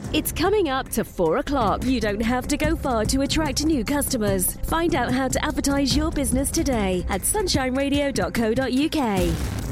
It's coming up to 4 o'clock. You don't have to go far to attract new customers. Find out how to advertise your business today at sunshineradio.co.uk.